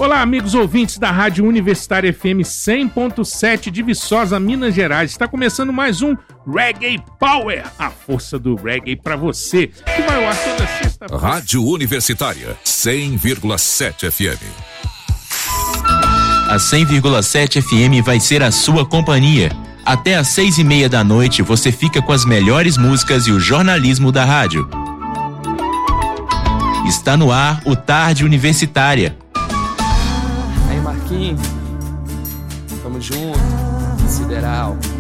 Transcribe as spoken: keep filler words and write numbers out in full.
Olá, amigos ouvintes da Rádio Universitária F M cem ponto sete de Viçosa, Minas Gerais. Está começando mais um Reggae Power, a força do reggae para você, que vai ao ar toda sexta-feira. Rádio Universitária cem vírgula sete F M. A cem vírgula sete F M vai ser a sua companhia. Até às seis e meia da noite você fica com as melhores músicas e o jornalismo da rádio. Está no ar o Tarde Universitária. Aí, Marquinhos, tamo junto, Sideral.